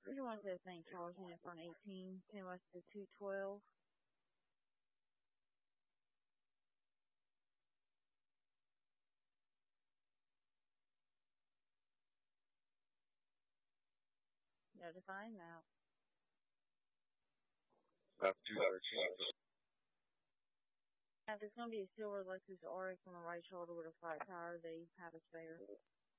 You want to St. Charles unit for an 18, 10 west to 212. Notifying now. That's 213. If it's going to be a silver Lexus RX on the right shoulder with a flat tire, they have a spare.